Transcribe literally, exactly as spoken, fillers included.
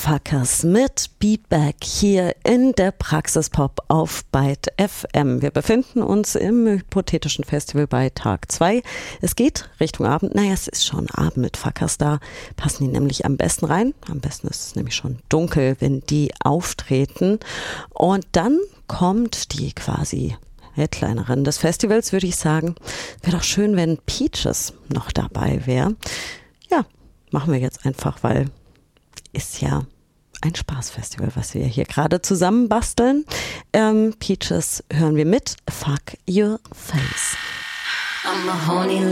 Fuckers mit Beatback hier in der Praxispop auf Byte F M. Wir befinden uns im hypothetischen Festival bei Tag zwei. Es geht Richtung Abend. Naja, es ist schon Abend mit Fuckers, da passen die nämlich am besten rein. Am besten ist es nämlich schon dunkel, wenn die auftreten. Und dann kommt die quasi Headlinerin des Festivals, würde ich sagen. Wäre doch schön, wenn Peaches noch dabei wäre. Ja, machen wir jetzt einfach, weil ist ja ein Spaßfestival, was wir hier gerade zusammen basteln. Ähm, Peaches hören wir mit Fuck Your Face. I'm a horny